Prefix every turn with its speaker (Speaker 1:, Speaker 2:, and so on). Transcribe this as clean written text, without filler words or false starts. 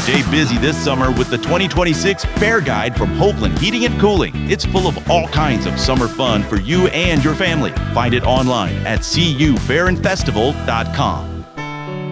Speaker 1: Stay busy this summer with the 2026 Fair Guide from Hopeland Heating and Cooling. It's full of all kinds of summer fun for you and your family. Find it online at cufairdfestival.com.